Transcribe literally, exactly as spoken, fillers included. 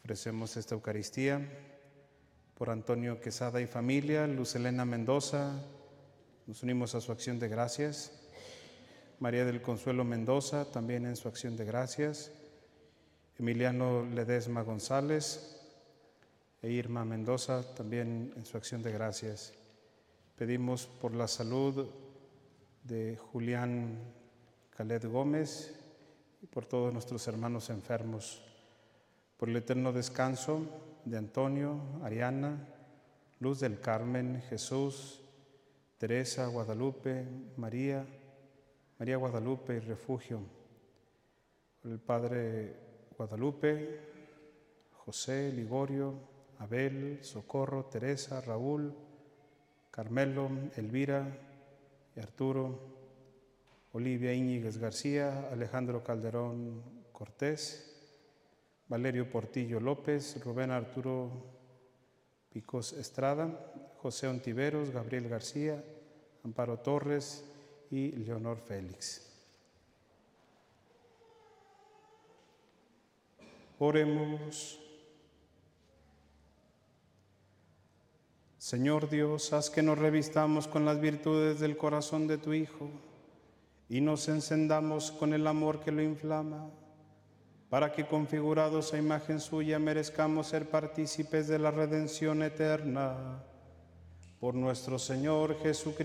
Ofrecemos esta Eucaristía por Antonio Quesada y familia, Luz Elena Mendoza, nos unimos a su acción de gracias. María del Consuelo Mendoza, también en su acción de gracias. Emiliano Ledesma González e Irma Mendoza, también en su acción de gracias. Pedimos por la salud de Julián Calet Gómez y por todos nuestros hermanos enfermos, por el eterno descanso de Antonio, Ariana, Luz del Carmen, Jesús, Teresa, Guadalupe, María, María Guadalupe y Refugio, por el Padre Guadalupe, José, Ligorio, Abel, Socorro, Teresa, Raúl, Carmelo, Elvira y Arturo, Olivia Íñiguez García, Alejandro Calderón Cortés, Valerio Portillo López, Rubén Arturo Picos Estrada, José Ontiveros, Gabriel García, Amparo Torres y Leonor Félix. Oremos. Señor Dios, haz que nos revistamos con las virtudes del corazón de tu Hijo y nos encendamos con el amor que lo inflama, para que configurados a imagen suya merezcamos ser partícipes de la redención eterna. Por nuestro Señor Jesucristo.